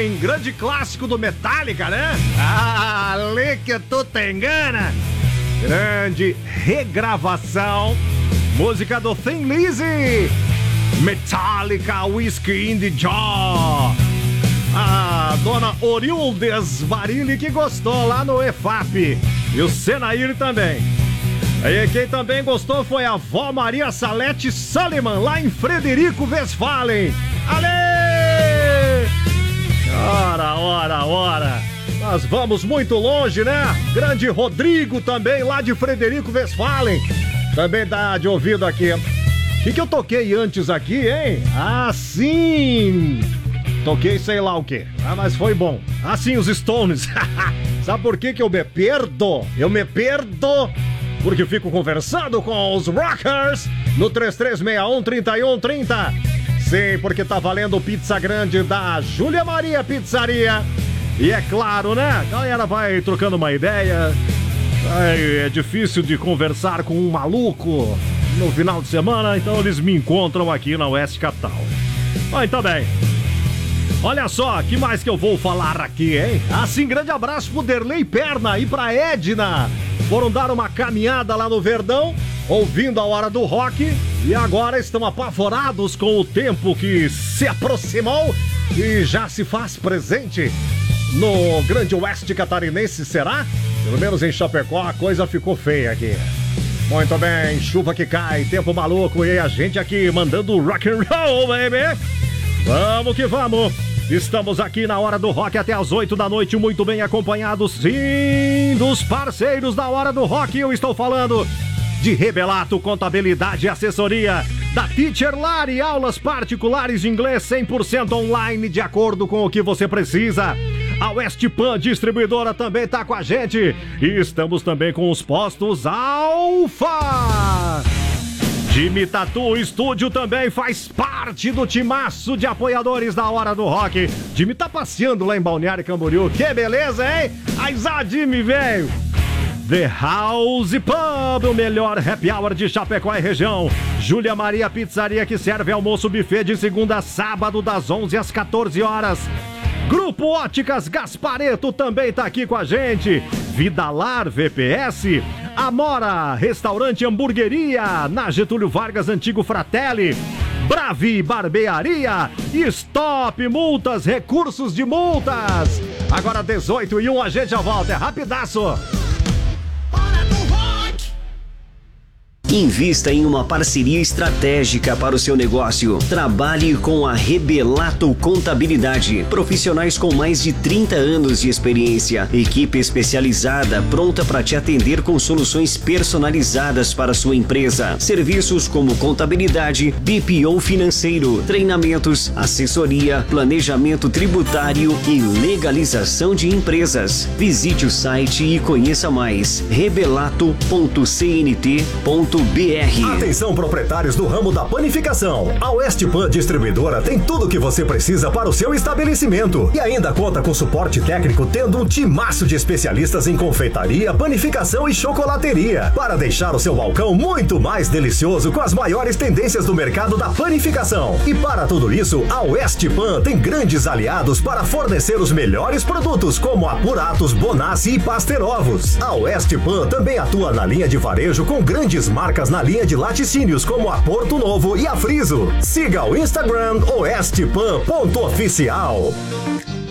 hein? Grande clássico do Metallica, né? Ah, lê que tu te engana. Grande regravação. Música do Thin Lizzy. Metallica, Whiskey in the Jar. A dona Orildes Varilli que gostou lá no EFAP. E o Senair também. E quem também gostou foi a Vó Maria Salete Sullivan, lá em Frederico Westphalen. Ale! Ora. Nós vamos muito longe, né? Grande Rodrigo também, lá de Frederico Westphalen. Também dá de ouvido aqui. O que eu toquei antes aqui, hein? Ah, sim! Toquei sei lá o quê. Ah, mas foi bom. Ah, sim, os Stones. Sabe por que eu me perdo? Eu me perdo porque fico conversando com os Rockers no 3361-3130. Sim, porque tá valendo pizza grande da Júlia Maria Pizzaria. E é claro, né? A galera vai trocando uma ideia. É difícil de conversar com um maluco no final de semana, então eles me encontram aqui na Oeste Capital. Então bem, olha só, que mais que eu vou falar aqui, hein? Assim, grande abraço pro Derlei Perna e pra Edna. Foram dar uma caminhada lá no Verdão, ouvindo a Hora do Rock, e agora estão apavorados com o tempo que se aproximou e já se faz presente no Grande Oeste Catarinense, será? Pelo menos em Chapecó a coisa ficou feia aqui. Muito bem, chuva que cai, tempo maluco e a gente aqui mandando rock and roll, baby. Vamos que vamos. Estamos aqui na Hora do Rock até as 8 da noite, muito bem acompanhados, sim, dos parceiros da Hora do Rock. Eu estou falando de Rebelato Contabilidade e Assessoria, da Teacher Lari, aulas particulares de inglês 100% online, de acordo com o que você precisa. A Westpan Distribuidora também tá com a gente. E estamos também com os postos Alfa. Jimmy Tatu Estúdio também faz parte do timaço de apoiadores da Hora do Rock. Jimmy tá passeando lá em Balneário Camboriú. Que beleza, hein? Aizá, Jimmy, velho. The House Pub, o melhor happy hour de Chapecó e região. Júlia Maria Pizzaria, que serve almoço buffet de segunda a sábado, das 11 às 14 horas. Grupo Óticas Gaspareto também tá aqui com a gente. Vidalar VPS. Amora, restaurante Hamburgueria, na Getúlio Vargas, antigo Fratelli. Bravi Barbearia. Stop Multas, recursos de multas. Agora 18h01, a gente já volta, é rapidaço. Invista em uma parceria estratégica para o seu negócio. Trabalhe com a Rebelato Contabilidade. Profissionais com mais de 30 anos de experiência. Equipe especializada pronta para te atender com soluções personalizadas para a sua empresa. Serviços como contabilidade, BPO financeiro, treinamentos, assessoria, planejamento tributário e legalização de empresas. Visite o site e conheça mais. rebelato.cnt.br. Atenção, proprietários do ramo da panificação. A Westpan Distribuidora tem tudo o que você precisa para o seu estabelecimento e ainda conta com suporte técnico, tendo um timaço de especialistas em confeitaria, panificação e chocolateria para deixar o seu balcão muito mais delicioso com as maiores tendências do mercado da panificação. E para tudo isso, a Westpan tem grandes aliados para fornecer os melhores produtos como Apuratos, Bonassi e Paster Ovos. A Westpan também atua na linha de varejo com grandes marcas na linha de laticínios como a Porto Novo e a Friso. Siga o Instagram oestepan.oficial.